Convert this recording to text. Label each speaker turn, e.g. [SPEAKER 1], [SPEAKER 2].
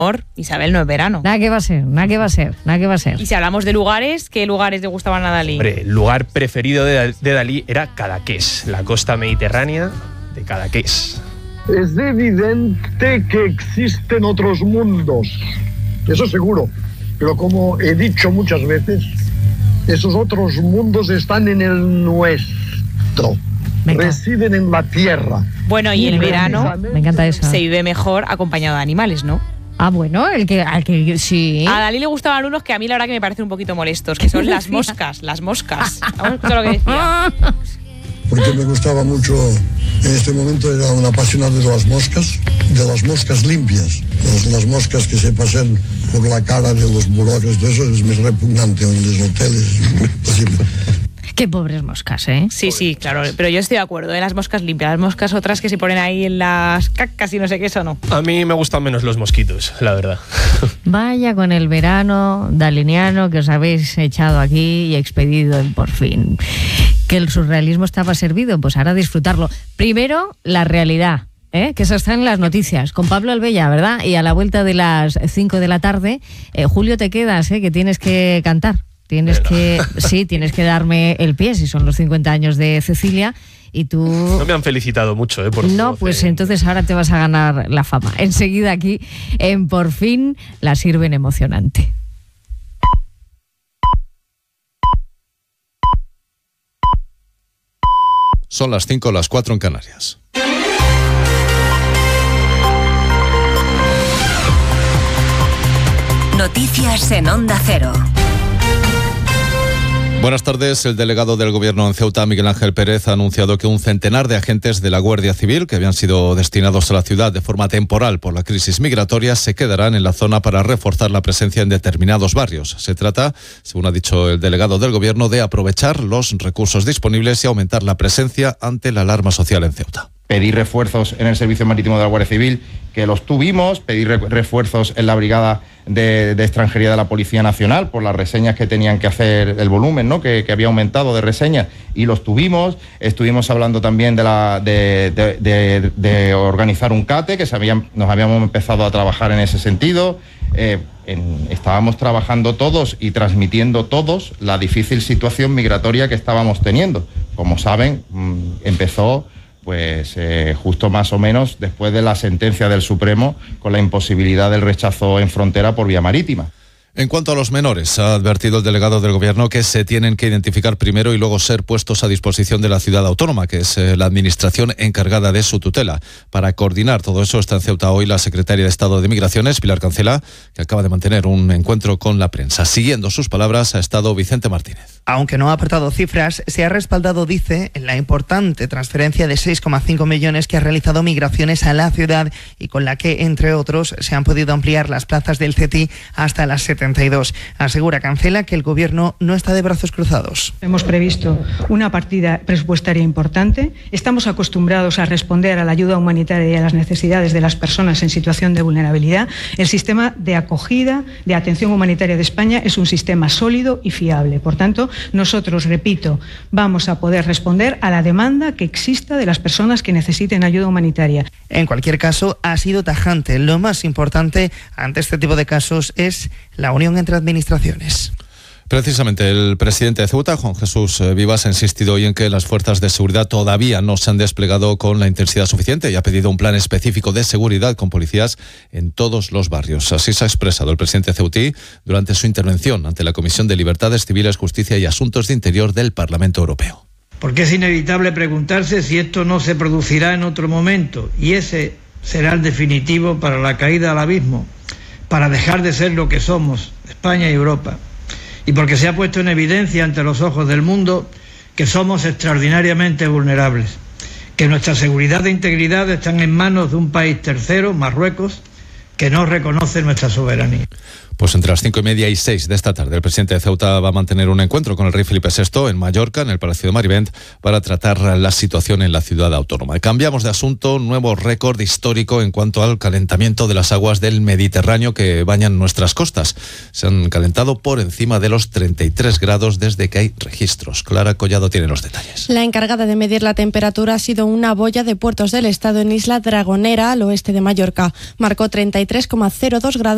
[SPEAKER 1] Isabel, no es verano.
[SPEAKER 2] Nada que va a ser.
[SPEAKER 1] Y si hablamos de lugares, ¿qué lugares le gustaban a Dalí?
[SPEAKER 3] Hombre, el lugar preferido de Dalí era Cadaqués, la costa mediterránea de Cadaqués.
[SPEAKER 4] Es evidente que existen otros mundos, eso seguro, pero como he dicho muchas veces, esos otros mundos están en el nuestro. Residen en la tierra.
[SPEAKER 1] Bueno, y el verano
[SPEAKER 2] me encanta eso.
[SPEAKER 1] Se vive mejor acompañado de animales, ¿no?
[SPEAKER 2] Ah, bueno, al que sí.
[SPEAKER 1] A Dalí le gustaban unos que a mí la verdad que me parecen un poquito molestos, que son las moscas. Vamos a escuchar lo que decía.
[SPEAKER 5] Porque me gustaba mucho, en este momento era un apasionado de las moscas limpias, las moscas que se pasan por la cara de los burones, de eso es muy repugnante en los hoteles.
[SPEAKER 2] Qué pobres moscas, ¿eh?
[SPEAKER 1] Sí, claro, pero yo estoy de acuerdo, las moscas limpias, las moscas otras que se ponen ahí en las cacas y no sé qué, eso no.
[SPEAKER 3] A mí me gustan menos los mosquitos, la verdad.
[SPEAKER 2] Vaya con el verano daliniano que os habéis echado aquí y expedido en Por Fin. Que el surrealismo estaba servido, pues ahora disfrutarlo. Primero, la realidad, que eso está en las noticias, con Pablo Albella, ¿verdad? Y a la vuelta de las 5 de la tarde, Julio, te quedas, que tienes que cantar. Tienes que darme el pie, si son los 50 años de Cecilia, y tú...
[SPEAKER 3] No me han felicitado mucho, por
[SPEAKER 2] No, pues entonces ahora te vas a ganar la fama. Enseguida aquí, en Por Fin, la sirven emocionante.
[SPEAKER 6] Son las 5, las 4 en Canarias.
[SPEAKER 7] Noticias en Onda Cero.
[SPEAKER 6] Buenas tardes. El delegado del Gobierno en Ceuta, Miguel Ángel Pérez, ha anunciado que un centenar de agentes de la Guardia Civil que habían sido destinados a la ciudad de forma temporal por la crisis migratoria se quedarán en la zona para reforzar la presencia en determinados barrios. Se trata, según ha dicho el delegado del Gobierno, de aprovechar los recursos disponibles y aumentar la presencia ante la alarma social en Ceuta.
[SPEAKER 8] Pedir refuerzos en el Servicio Marítimo de la Guardia Civil, que los tuvimos, pedir refuerzos en la Brigada de Extranjería de la Policía Nacional por las reseñas que tenían que hacer, el volumen, ¿no?, que había aumentado de reseñas, y los tuvimos. Estuvimos hablando también de organizar un CATE, que nos habíamos empezado a trabajar en ese sentido. Estábamos trabajando todos y transmitiendo todos la difícil situación migratoria que estábamos teniendo. Como saben, empezó justo más o menos después de la sentencia del Supremo con la imposibilidad del rechazo en frontera por vía marítima.
[SPEAKER 6] En cuanto a los menores, ha advertido el delegado del Gobierno que se tienen que identificar primero y luego ser puestos a disposición de la ciudad autónoma, que es la administración encargada de su tutela. Para coordinar todo eso está en Ceuta hoy la secretaria de Estado de Migraciones, Pilar Cancela, que acaba de mantener un encuentro con la prensa. Siguiendo sus palabras ha estado Vicente Martínez.
[SPEAKER 9] Aunque no ha aportado cifras, se ha respaldado, dice, en la importante transferencia de 6,5 millones que ha realizado Migraciones a la ciudad y con la que, entre otros, se han podido ampliar las plazas del CETI hasta las 72. Asegura Cancela que el Gobierno no está de brazos cruzados.
[SPEAKER 10] Hemos previsto una partida presupuestaria importante. Estamos acostumbrados a responder a la ayuda humanitaria y a las necesidades de las personas en situación de vulnerabilidad. El sistema de acogida, de atención humanitaria de España es un sistema sólido y fiable. Por tanto, nosotros, repito, vamos a poder responder a la demanda que exista de las personas que necesiten ayuda humanitaria.
[SPEAKER 9] En cualquier caso, ha sido tajante. Lo más importante ante este tipo de casos es la unión entre administraciones.
[SPEAKER 6] Precisamente el presidente de Ceuta, Juan Jesús Vivas, ha insistido hoy en que las fuerzas de seguridad todavía no se han desplegado con la intensidad suficiente y ha pedido un plan específico de seguridad con policías en todos los barrios. Así se ha expresado el presidente ceutí durante su intervención ante la Comisión de Libertades Civiles, Justicia y Asuntos de Interior del Parlamento Europeo.
[SPEAKER 11] Porque es inevitable preguntarse si esto no se producirá en otro momento, y ese será el definitivo para la caída al abismo, para dejar de ser lo que somos, España y Europa. Y porque se ha puesto en evidencia ante los ojos del mundo que somos extraordinariamente vulnerables, que nuestra seguridad e integridad están en manos de un país tercero, Marruecos, que no reconoce nuestra soberanía.
[SPEAKER 6] Pues entre las 5:30 y 6 de esta tarde, el presidente de Ceuta va a mantener un encuentro con el rey Felipe VI en Mallorca, en el Palacio de Marivent, para tratar la situación en la ciudad autónoma. Cambiamos de asunto, nuevo récord histórico en cuanto al calentamiento de las aguas del Mediterráneo que bañan nuestras costas. Se han calentado por encima de los 33 grados desde que hay registros. Clara Collado tiene los detalles.
[SPEAKER 12] La encargada de medir la temperatura ha sido una boya de Puertos del Estado en Isla Dragonera, al oeste de Mallorca. Marcó 33,02 grados